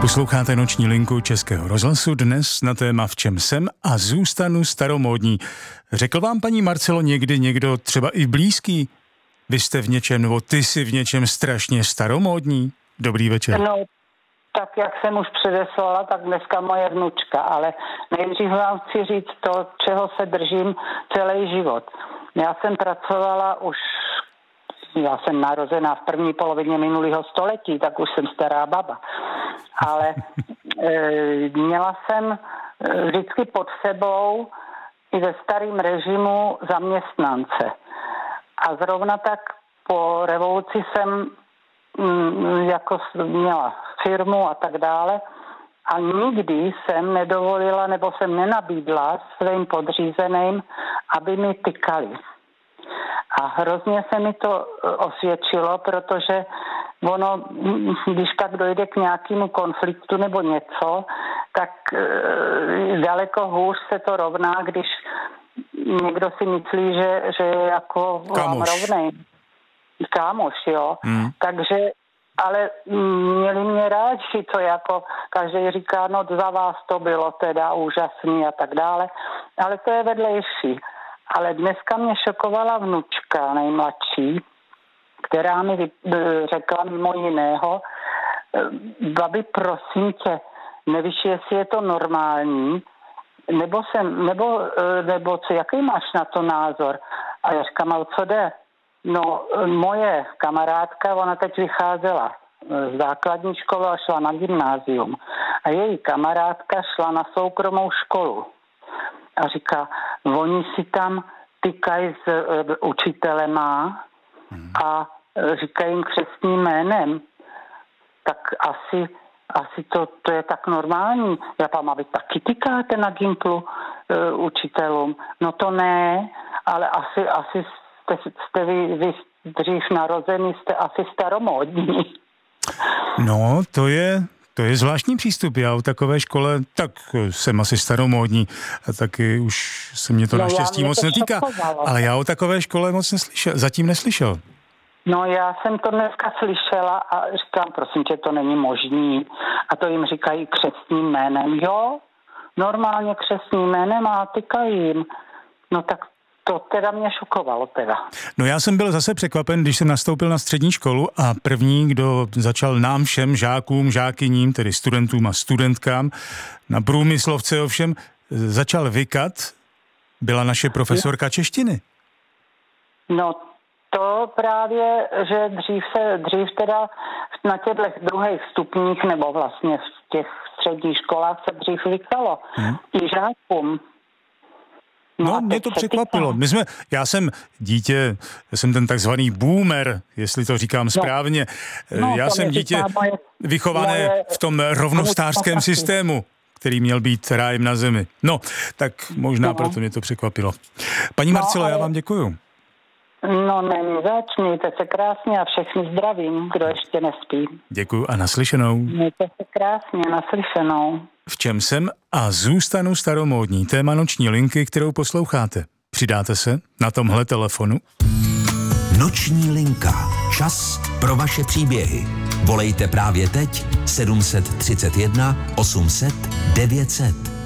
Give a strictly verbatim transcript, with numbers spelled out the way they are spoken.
Posloucháte noční linku Českého rozhlasu dnes na téma V čem jsem a zůstanu staromódní. Řekl vám, paní Marcelo, někdy někdo třeba i blízký? Vy jste v něčem, nebo ty jsi v něčem strašně staromódní? Dobrý večer. No, tak jak jsem už předeslala, tak dneska moje vnučka, ale nejdřív vám chci říct to, čeho se držím celý život. Já jsem pracovala už, já jsem narozená v první polovině minulého století, tak už jsem stará baba. Ale e, měla jsem vždycky pod sebou i ve starém režimu zaměstnance. A zrovna tak po revoluci jsem m, jako měla firmu a tak dále a nikdy jsem nedovolila nebo jsem nenabídla svým podřízeným, aby mi tykali. A hrozně se mi to osvědčilo, protože ono, když tak dojde k nějakému konfliktu nebo něco, tak e, daleko hůř se to rovná, když někdo si myslí, že, že je jako vám rovnej. Kámoš, jo. Hmm. Takže, ale měli mě rádi, to jako každý říká, no za vás to bylo teda úžasný a tak dále, ale to je vedlejší. Ale dneska mě šokovala vnučka nejmladší, která mi řekla mimo jiného, babi, prosím tě, nevíš, jestli je to normální, nebo jsem, nebo, nebo co, jaký máš na to názor? A já říkám, o co jde? No, moje kamarádka, ona teď vycházela z základní školy a šla na gymnázium. A její kamarádka šla na soukromou školu. A říká, oni si tam tykají s uh, učitelema a říkají jim křestním jménem. Tak asi, asi to, to je tak normální. Já pám, a vy taky tykáte na Gimplu uh, učitelům? No to ne, ale asi, asi jste, jste vy, vy dřív narozený, jste asi staromódní. No, to je... To je zvláštní přístup. Já u takové škole, tak jsem asi staromódní a taky už se mě to no naštěstí moc to netýká. Šokovalo. Ale já o takové škole moc neslyšel, zatím neslyšel. No já jsem to dneska slyšela a říkám, prosím tě, to není možný. A to jim říkají křestním jménem. Jo, normálně křestním jménem a tykají jim. No tak to teda mě šokovalo teda. No já jsem byl zase překvapen, když jsem nastoupil na střední školu a první, kdo začal nám všem žákům, žákyním, tedy studentům a studentkám, na průmyslovce ovšem, začal vykat, byla naše profesorka češtiny. No to právě, že dřív se, dřív teda na těchto druhých stupních, nebo vlastně v těch středních školách se dřív vykalo. Hmm. I žákům. No, mě to překvapilo. My jsme, já jsem dítě, já jsem ten takzvaný boomer, jestli to říkám správně. No, já jsem dítě moje, vychované moje, v tom rovnostářském systému, který měl být rájem na zemi. No, tak možná no. Proto mě to překvapilo. Paní Marcelo, no, ale... já vám děkuju. No, není zač, mějte se krásně a všechny zdravím, kdo ještě nespí. Děkuju a naslyšenou. Mějte se krásně, naslyšenou. V čem jsem a zůstanu staromódní, téma noční linky, kterou posloucháte. Přidáte se na tomhle telefonu? Noční linka. Čas pro vaše příběhy. Volejte právě teď sedm set třicet jedna osm set devět set.